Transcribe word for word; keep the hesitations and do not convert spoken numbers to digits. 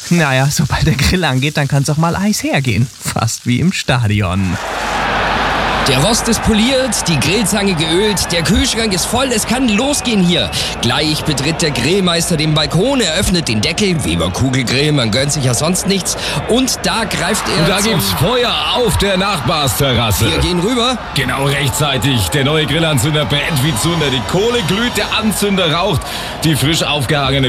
Naja, sobald der Grill angeht, dann kann's auch mal heiß hergehen. Fast wie im Stadion. Der Rost ist poliert, die Grillzange geölt, der Kühlschrank ist voll, es kann losgehen hier. Gleich betritt der Grillmeister den Balkon, er öffnet den Deckel, Weber Kugelgrill, man gönnt sich ja sonst nichts. Und da greift er Da zum... gibt's Feuer auf der Nachbarsterrasse. Wir gehen rüber. Genau rechtzeitig. Der neue Grillanzünder brennt wie Zunder. Die Kohle glüht, der Anzünder raucht. Die frisch aufgehangene